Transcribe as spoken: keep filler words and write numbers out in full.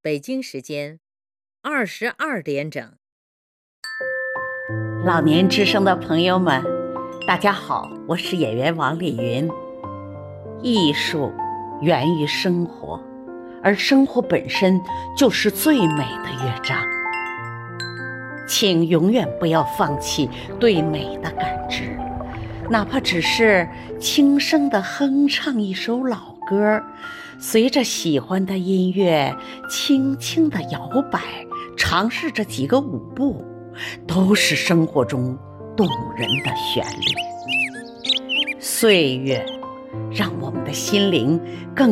北京时间二十二点整。 老年之声的朋友们，大家好，我是演员王丽云。艺术源于生活，而生活本身就是最美的乐章。请永远不要放弃对美的感知，哪怕只是轻声地哼唱一首老歌，随着喜欢的音乐轻轻地摇摆，尝试着几个舞步，都是生活中动人的旋律。岁月让我们的心灵更